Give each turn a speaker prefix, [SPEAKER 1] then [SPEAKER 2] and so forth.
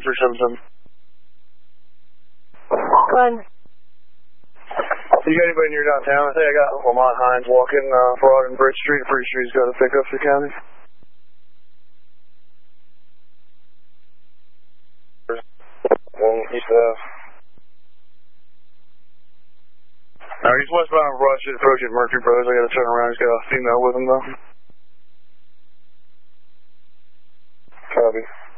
[SPEAKER 1] 377.
[SPEAKER 2] Run.
[SPEAKER 1] You got anybody near downtown? I think I got Lamont Hines walking Broad and Bridge Street. Pretty sure he's got a pickup for the county. East Ave. Alright, he's westbound on Broad Street, approaching Mercury Brothers. I gotta turn around. He's got a female with him though. Copy.